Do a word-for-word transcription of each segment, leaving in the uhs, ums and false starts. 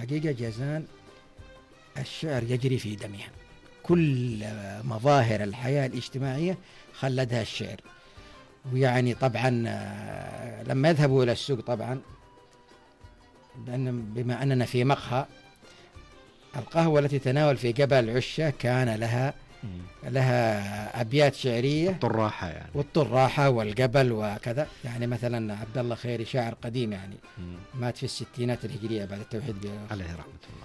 الحقيقة جازان الشعر يجري في دمها، كل مظاهر الحياة الاجتماعية خلدها الشعر. ويعني طبعا لما يذهبوا إلى السوق طبعا، بما أننا في مقهى، القهوة التي تناول في جبل عشة كان لها لها أبيات شعرية، الطراحة يعني، والطراحة والجبل وكذا. يعني مثلا عبد الله خيري شاعر قديم يعني مم. مات في الستينات الهجرية بعد التوحيد عليه رحمة الله.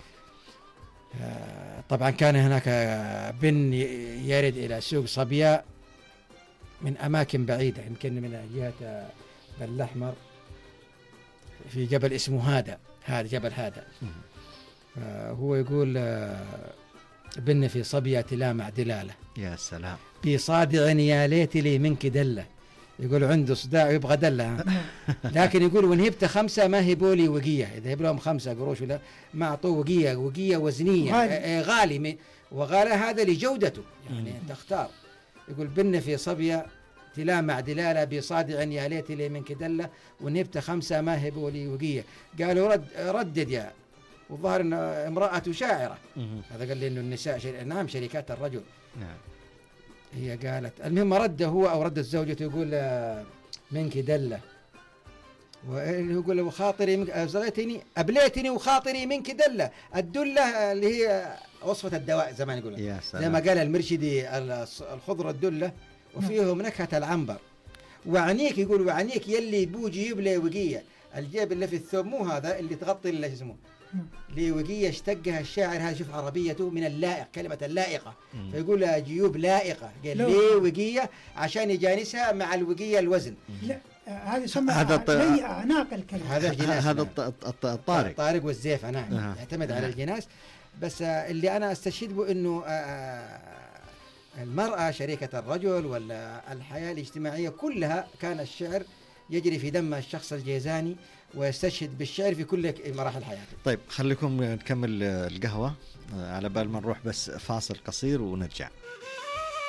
طبعا كان هناك بن يرد إلى سوق صبيا من أماكن بعيدة، يمكن من جهة بن الأحمر، في جبل اسمه هذا هذا جبل هذا. هو يقول بن في صبيا تلامع دلالة، يا سلام، بصادع يا ليت لي منك دلة. يقول عنده صداع ويبغى دلة، لكن يقول ونهبت خمسة ما هبولي وقية، إذا هب لهم خمسة قروش ولا ما أعطوه وقية، وقية وزنية غالي, غالي وغالى هذا لجودته يعني تختار. يقول بن في صبيا تلامع دلالة بصادع يا ليت لي منك دلة، ونهبت خمسة ما هبولي وقية. قالوا رد ردد يا، وظهر أن امرأة شاعرة. هذا قال لي إنه النساء شر... نعم شركات الرجل. نعم. هي قالت المهم رد هو أو ردت زوجته، يقول منك دلة، ويقول وخاطري منك أبليتني أبليتني وخاطري منك دلة. الدلة اللي هي وصفة الدواء زمان يقولون، زي ما قال المرشدي الخضرة الدلة وفيهم نكهة العنبر. وعنيك يقول وعنيك يلي بوجي يبلي وقية، الجيب اللي في الثوب مو هذا اللي تغطي اللي اسمه لوقية اشتقها الشاعر. هذا شوف عربيته من اللائق، كلمة اللائقة، فيقول جيوب لائقة، قال ليه وقية عشان يجانسها مع الوقية الوزن. لا هذا يسمى هذا أعناق الكلمة، هذا الجناس، هذا الطارق الطارق والزيف نعم أه. يعتمد أه. على الجناس. بس اللي أنا استشهد به إنه المرأة شريكة الرجل، ولا الحياة الاجتماعية كلها كان الشعر يجري في دم الشخص الجيزاني، ويستشهد بالشعر في كل مراحل حياته. طيب خليكم نكمل القهوة على بال ما نروح، بس فاصل قصير ونرجع.